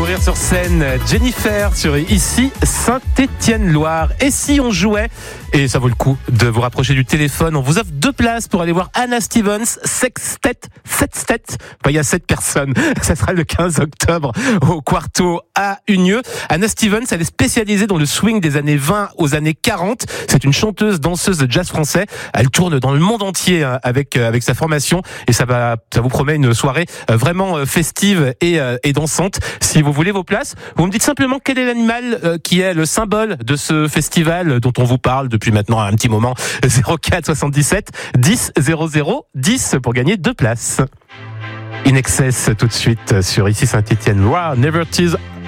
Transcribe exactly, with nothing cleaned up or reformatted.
découvrir sur scène Jennifer sur Ici Saint-Étienne-Loire. Et si on jouait, et ça vaut le coup de vous rapprocher du téléphone, on vous offre deux places pour aller voir Anna Stevens, Sextet, Sextet, enfin, il y a sept personnes. Ça sera le quinze octobre au Quarto à Unieux. Anna Stevens, elle est spécialisée dans le swing des années vingt aux années quarante. C'est une chanteuse, danseuse de jazz français. Elle tourne dans le monde entier avec, avec sa formation et ça va, ça vous promet une soirée vraiment festive et, et dansante. Si vous voulez vos places, vous me dites simplement quel est l'animal qui est le symbole de ce festival dont on vous parle depuis maintenant un petit moment. zéro quatre soixante-dix-sept dix zéro zéro dix pour gagner deux places. In Excess tout de suite sur Ici Saint-Étienne-Loire. Never Tease